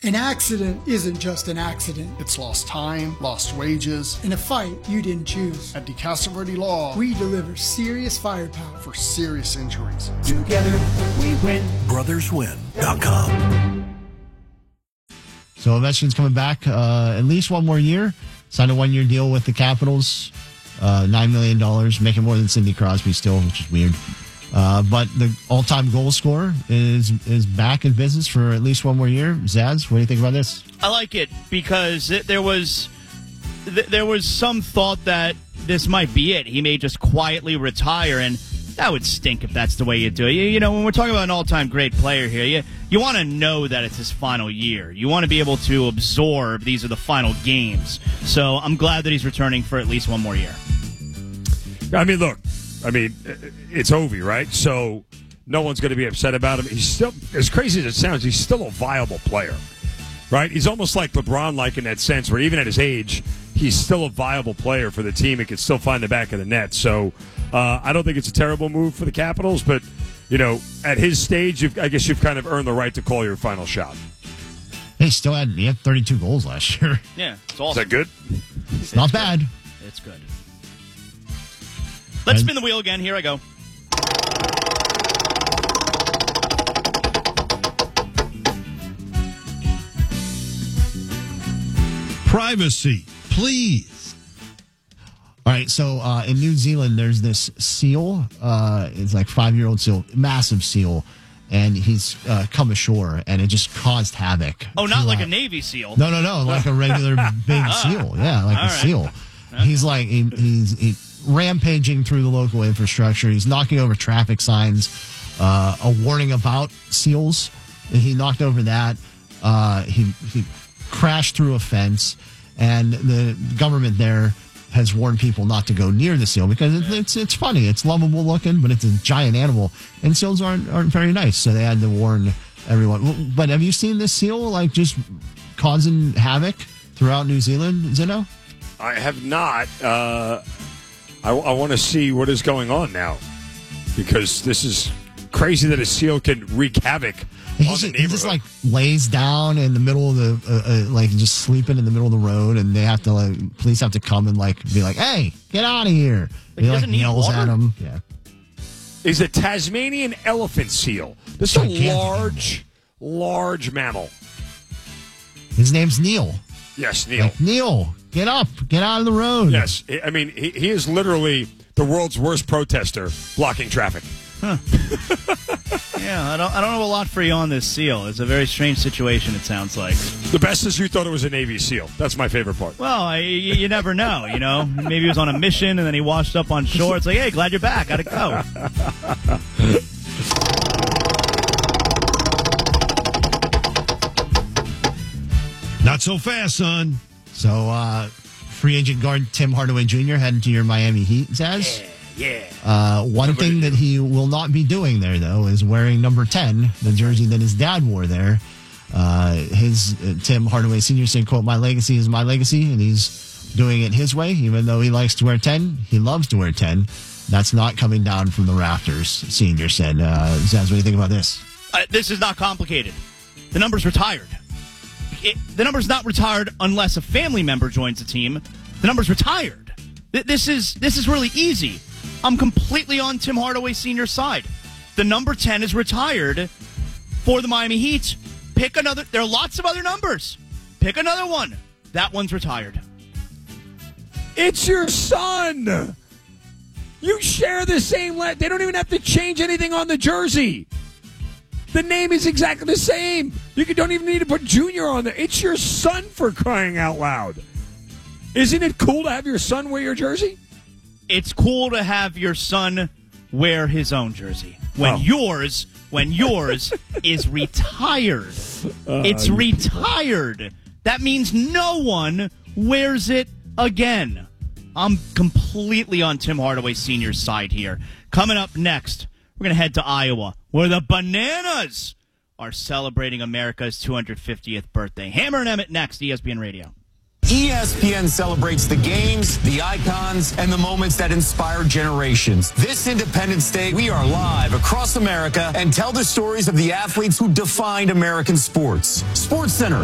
An accident isn't just an accident. It's lost time, lost wages. In a fight you didn't choose. At DeCastro Law, we deliver serious firepower for serious injuries. Together we win. BrothersWin.com. So Ovechkin's coming back at least one more year. Signed a 1-year deal with the Capitals. $9 million, making more than Sidney Crosby still, which is weird. But the all-time goal scorer is back in business for at least one more year. Zaz, what do you think about this? I like it because there was some thought that this might be it. He may just quietly retire, and that would stink if that's the way you do it. You know, when we're talking about an all-time great player here, you want to know that it's his final year. You want to be able to absorb these are the final games. So I'm glad that he's returning for at least one more year. I mean, look. It's Ovi, right? So no one's going to be upset about him. He's still, as crazy as it sounds, he's still a viable player, right? He's almost like LeBron-like in that sense, where even at his age, he's still a viable player for the team and can still find the back of the net. So I don't think it's a terrible move for the Capitals, but, you know, at his stage, I guess you've kind of earned the right to call your final shot. He had 32 goals last year. Yeah, it's awesome. Is that good? It's not bad. It's good. Let's spin the wheel again. Here I go. Privacy, please. All right, so in New Zealand, there's this seal. It's like 5-year-old seal, massive seal, and he's come ashore, and it just caused havoc. Oh, not like a Navy SEAL. No, like a regular big seal. Yeah, like a seal. Okay. He's like he's rampaging through the local infrastructure. He's knocking over traffic signs. A warning about seals. He knocked over that. He crashed through a fence, and the government there has warned people not to go near the seal because it's funny. It's lovable looking, but it's a giant animal, and seals aren't very nice. So they had to warn everyone. But have you seen this seal like just causing havoc throughout New Zealand, Zeno? I have not. I want to see what is going on now, because this is crazy that a seal can wreak havoc on the neighborhood. He just like lays down in the middle of the like just sleeping in the middle of the road, and they have to police have to come and be like, "Hey, get out of here!" He yells at him. Yeah, he's a Tasmanian elephant seal. This is a large mammal. His name's Neil. Yes, Neil. Neil, get up, get out of the road. Yes, I mean he is literally the world's worst protester, blocking traffic. Huh. Yeah, I don't know a lot for you on this seal. It's a very strange situation, it sounds like. The best is you thought it was a Navy SEAL. That's my favorite part. Well, you never know, you know. Maybe he was on a mission and then he washed up on shore. It's like, hey, glad you're back. Gotta go. Not so fast, son. So, free agent guard Tim Hardaway Jr. heading to your Miami Heat, Zaz? Yeah. One thing that he will not be doing there, though, is wearing number 10, the jersey that his dad wore there. Tim Hardaway Sr. said, quote, "My legacy is my legacy," and he's doing it his way. Even though he likes to wear 10, he loves to wear 10. That's not coming down from the rafters, Senior said. Zaz, what do you think about this? This is not complicated. The number's retired. The number's not retired unless a family member joins the team. The number's retired. This is really easy. I'm completely on Tim Hardaway Sr.'s side. The number 10 is retired for the Miami Heat. Pick another. There are lots of other numbers. Pick another one. That one's retired. It's your son. You share the same. They don't even have to change anything on the jersey. The name is exactly the same. You don't even need to put Junior on there. It's your son, for crying out loud. Isn't it cool to have your son wear your jersey? It's cool to have your son wear his own jersey. When yours is retired. It's retired. That means no one wears it again. I'm completely on Tim Hardaway Sr.'s side here. Coming up next, we're going to head to Iowa, where the Bananas are celebrating America's 250th birthday. Hammer and Emmett next, ESPN Radio. ESPN celebrates the games, the icons, and the moments that inspire generations. This Independence Day, we are live across America and tell the stories of the athletes who defined American sports. SportsCenter